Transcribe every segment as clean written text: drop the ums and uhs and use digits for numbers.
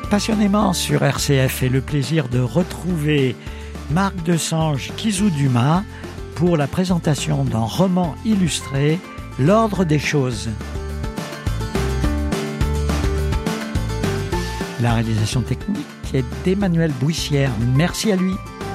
passionnément sur RCF et le plaisir de retrouver Marc Desange, Kizou Dumas pour la présentation d'un roman illustré, L'Ordre des choses. La réalisation technique est d'Emmanuel Bouissière. Merci à lui.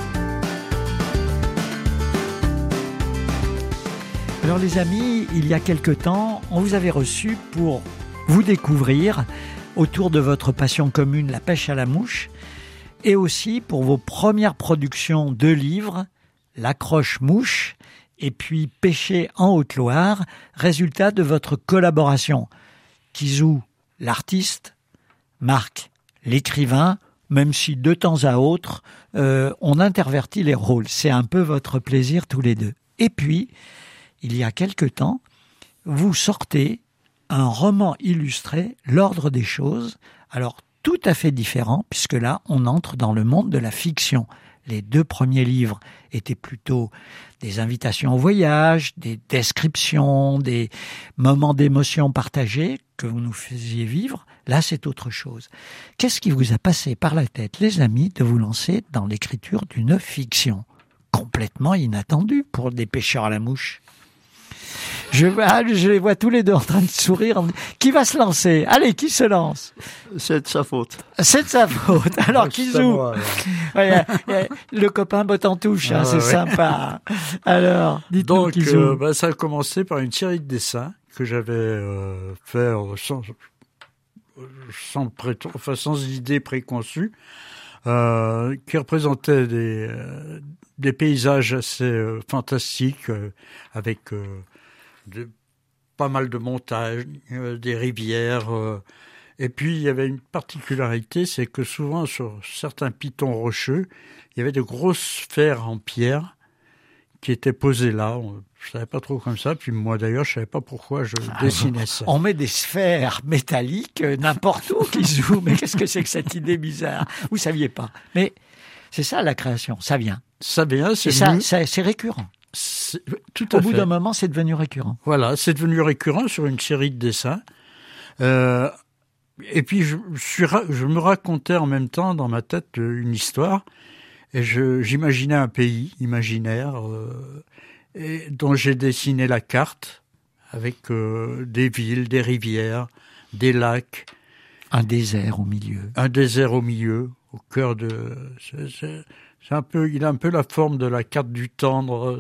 Alors les amis, il y a quelque temps, on vous avait reçu pour vous découvrir autour de votre passion commune, la pêche à la mouche, et aussi pour vos premières productions de livres, L'accroche-mouche, et puis Pêcher en Haute-Loire, résultat de votre collaboration. Kizou, l'artiste, Marc, l'écrivain, même si de temps à autre, on intervertit les rôles. C'est un peu votre plaisir tous les deux. Et puis, il y a quelque temps, vous sortez un roman illustré, L'Ordre des choses, alors tout à fait différent, puisque là, on entre dans le monde de la fiction. Les 2 premiers livres étaient plutôt des invitations au voyage, des descriptions, des moments d'émotion partagés que vous nous faisiez vivre. Là, c'est autre chose. Qu'est-ce qui vous a passé par la tête, les amis, de vous lancer dans l'écriture d'une fiction complètement inattendue pour des pêcheurs à la mouche? Je les vois tous les deux en train de sourire. Qui va se lancer? Allez, qui se lance? C'est de sa faute. C'est de sa faute. Alors, Kizou, le copain botte en touche, hein, c'est sympa. Alors, dites-nous, Kizou. Ça a commencé par une série de dessins que j'avais fait sans idée préconçue, qui représentaient des paysages assez fantastiques, avec pas mal de montagnes, des rivières. Et puis, il y avait une particularité, c'est que souvent, sur certains pitons rocheux, il y avait de grosses sphères en pierre qui étaient posées là. Je ne savais pas trop comme ça. Puis moi, d'ailleurs, je ne savais pas pourquoi je dessinais ça. On met des sphères métalliques n'importe où, Kizou. Mais qu'est-ce que c'est que cette idée bizarre? Vous ne saviez pas. Mais c'est ça, la création. Ça vient. Ça vient, c'est c'est récurrent. Tout à fait. Au bout d'un moment, c'est devenu récurrent. Voilà, c'est devenu récurrent sur une série de dessins. Et puis, je me racontais en même temps dans ma tête une histoire. Et j'imaginais un pays imaginaire dont j'ai dessiné la carte avec des villes, des rivières, des lacs. Un désert au milieu. Un désert au milieu, au cœur de... il a un peu la forme de la carte du tendre,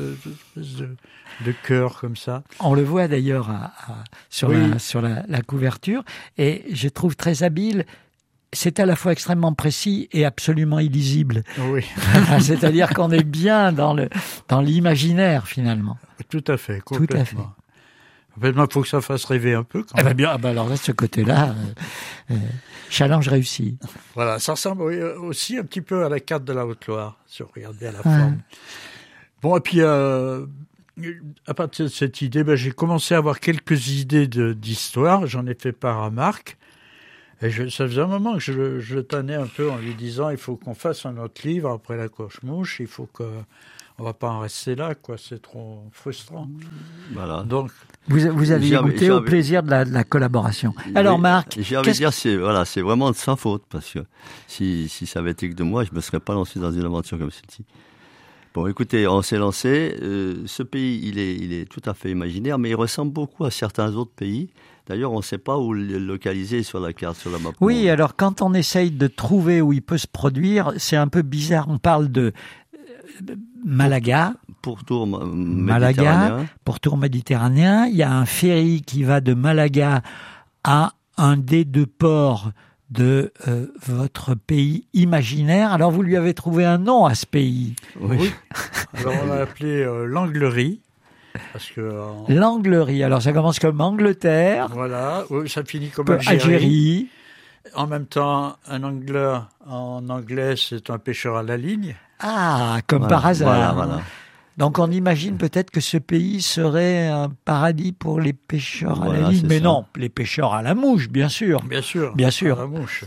de cœur comme ça. On le voit d'ailleurs sur la couverture, et je trouve très habile. C'est à la fois extrêmement précis et absolument illisible. Oui. C'est-à-dire qu'on est bien dans l'imaginaire finalement. Tout à fait, complètement. Tout à fait. En fait, il faut que ça fasse rêver un peu. Quand même. Bien, alors là, de ce côté-là, challenge réussi. Voilà, ça ressemble aussi un petit peu à la carte de la Haute-Loire, si on regarde bien la forme. Bon, et puis, à partir de cette idée, j'ai commencé à avoir quelques idées d'histoire. J'en ai fait part à Marc. Et ça faisait un moment que je le tannais un peu en lui disant, il faut qu'on fasse un autre livre après L'accroche-mouche, il faut que... On va pas en rester là, quoi. C'est trop frustrant. Voilà. Donc, vous avez goûté au plaisir de la collaboration. Alors, Marc, j'ai envie de dire, c'est vraiment de sa faute, parce que si ça avait été que de moi, je me serais pas lancé dans une aventure comme celle-ci. Bon, écoutez, on s'est lancé. Ce pays, il est tout à fait imaginaire, mais il ressemble beaucoup à certains autres pays. D'ailleurs, on ne sait pas où le localiser sur la carte, sur la map. Oui, alors quand on essaye de trouver où il peut se produire, c'est un peu bizarre. On parle de Malaga, pourtour méditerranéen. Il y a un ferry qui va de Malaga à un des 2 ports de votre pays imaginaire. Alors vous lui avez trouvé un nom à ce pays. Oui. Alors on l'a appelé l'Anglerie. L'Anglerie. Alors ça commence comme Angleterre. Voilà. Ça finit comme Algérie. En même temps, un angleur en anglais, c'est un pêcheur à la ligne. Ah, comme par hasard. Voilà. Donc on imagine peut-être que ce pays serait un paradis pour les pêcheurs à la ligne. Mais ça. Non, les pêcheurs à la mouche, bien sûr. Bien sûr. Bien sûr. À la mouche.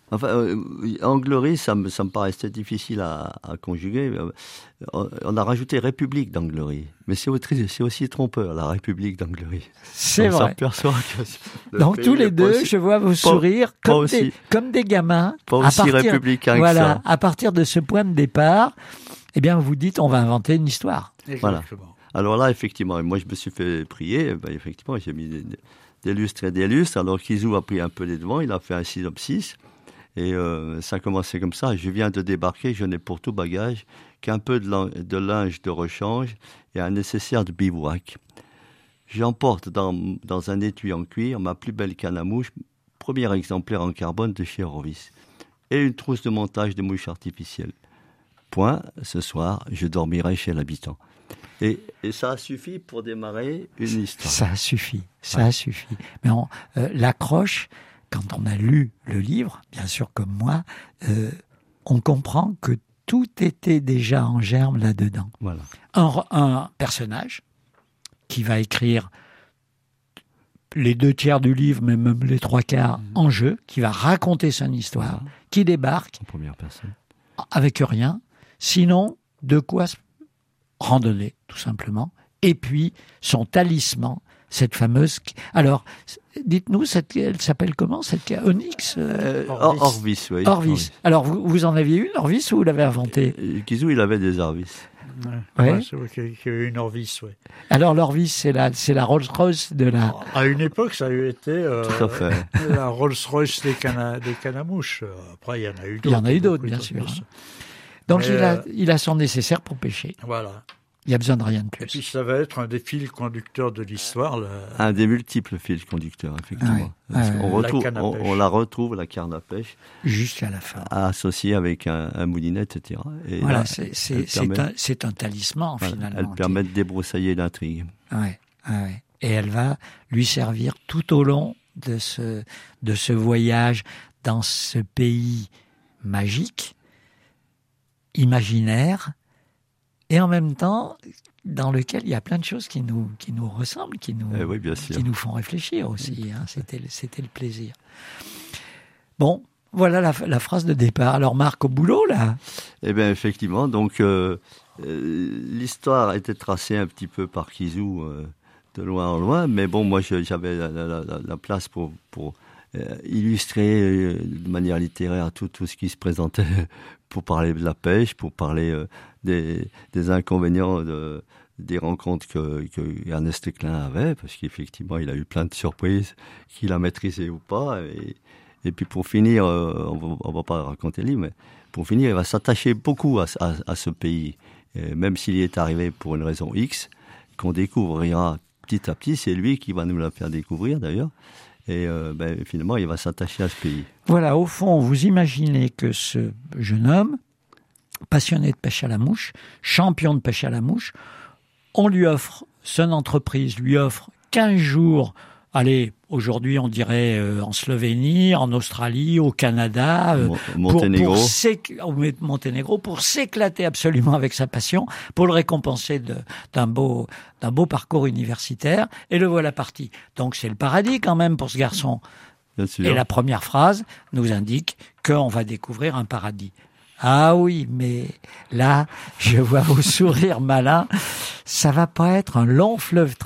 Enfin, Anglerie, ça me paraissait difficile à conjuguer. On a rajouté République d'Anglerie. Mais c'est aussi trompeur, la République d'Anglerie. C'est vrai. On s'aperçoit que donc tous les deux, je vois vos sourires comme des gamins. Pas aussi républicain que ça. À partir de ce point de départ, eh bien, vous dites, on va inventer une histoire. Voilà. Alors là, effectivement, moi, je me suis fait prier. Effectivement, j'ai mis des lustres et des lustres. Alors Kizou a pris un peu les devants. Il a fait un synopsis. Et ça a commencé comme ça. Je viens de débarquer, je n'ai pour tout bagage qu'un peu de linge de rechange et un nécessaire de bivouac. J'emporte dans un étui en cuir ma plus belle canne à mouche, premier exemplaire en carbone de chez Orvis, et une trousse de montage de mouches artificielles. Point, ce soir, je dormirai chez l'habitant. Et ça a suffi pour démarrer une histoire. Ça a suffi. Mais l'accroche, quand on a lu le livre, bien sûr comme moi, on comprend que tout était déjà en germe là-dedans. Voilà. Un personnage qui va écrire les 2/3 du livre, mais même les 3/4 en jeu, qui va raconter son histoire, qui débarque en première personne, avec rien, sinon de quoi randonner, tout simplement. Et puis son talisman, cette fameuse... Alors, dites-nous, elle s'appelle comment, cette Onyx Orvis, oui. Orvis. Alors, vous en aviez une, Orvis, ou vous l'avez inventée? Kizou, il avait des Orvis. Ouais, c'est vrai qu'il y a eu une Orvis, oui. Alors, l'Orvis, c'est la Rolls-Royce de la... À une époque, ça a eu été tout à fait. La Rolls-Royce des cannes à mouches. Après, il y en a eu d'autres. Il y en a eu d'autres, bien sûr. Donc, il a son nécessaire pour pêcher. Voilà. Il n'y a besoin de rien de plus. Et puis ça va être un des fils conducteurs de l'histoire. Un des multiples fils conducteurs, effectivement. On la retrouve, la canne à pêche. Jusqu'à la fin. Associée avec un moulinet, etc. Et voilà, là, c'est un talisman, finalement. Elle permet de débroussailler l'intrigue. Ouais. Et elle va lui servir tout au long de ce voyage dans ce pays magique, imaginaire, et en même temps, dans lequel il y a plein de choses qui nous ressemblent, qui nous font réfléchir aussi. Hein. C'était le plaisir. Bon, voilà la phrase de départ. Alors Marc, au boulot, là? Eh bien, effectivement. Donc, l'histoire était tracée un petit peu par Kizou de loin en loin. Mais bon, moi, j'avais la place pour illustrer de manière littéraire tout ce qui se présentait, pour parler de la pêche, pour parler des inconvénients des rencontres que Ernest Klein avait, parce qu'effectivement il a eu plein de surprises, qu'il a maîtrisé ou pas, et puis pour finir, on va pas raconter le livre, mais pour finir, il va s'attacher beaucoup à ce pays, et même s'il y est arrivé pour une raison X, qu'on découvrira petit à petit, c'est lui qui va nous la faire découvrir d'ailleurs. Et finalement, il va s'attacher à ce pays. Voilà, au fond, vous imaginez que ce jeune homme, passionné de pêche à la mouche, champion de pêche à la mouche, on lui offre, son entreprise lui offre 15 jours, allez, aujourd'hui on dirait en Slovénie, en Australie, au Canada, Monténégro, pour s'éclater absolument avec sa passion, pour le récompenser d'un beau parcours universitaire, et le voilà parti. Donc c'est le paradis quand même pour ce garçon. Bien sûr. Et la première phrase nous indique qu'on va découvrir un paradis. Ah oui, mais là, je vois vos sourires malins. Ça va pas être un long fleuve tranquille.